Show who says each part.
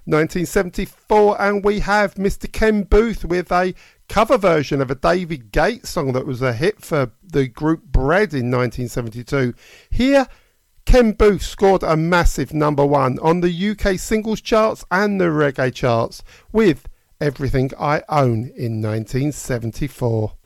Speaker 1: 1974, and we have Mr. Ken Boothe with a cover version of a David Gates song that was a hit for the group Bread in 1972. Here, Ken Boothe scored a massive #1 on the UK singles charts and the reggae charts with Everything I Own in 1974.